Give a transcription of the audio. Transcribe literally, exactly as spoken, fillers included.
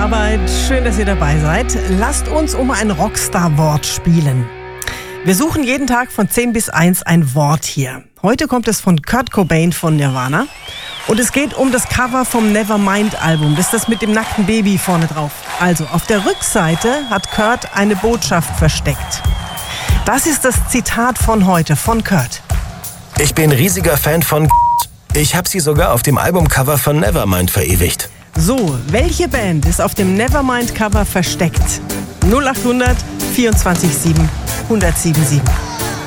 Arbeit. Schön, dass ihr dabei seid. Lasst uns um ein Rockstar-Wort spielen. Wir suchen jeden Tag von zehn bis eins ein Wort hier. Heute kommt es von Kurt Cobain von Nirvana. Und es geht um das Cover vom Nevermind-Album. Das ist das mit dem nackten Baby vorne drauf. Also, auf der Rückseite hat Kurt eine Botschaft versteckt. Das ist das Zitat von heute, von Kurt. Ich bin riesiger Fan von Ich habe sie sogar auf dem Albumcover von Nevermind verewigt. So, welche Band ist auf dem Nevermind-Cover versteckt? null acht hundert vierundzwanzig sieben eins null sieben sieben.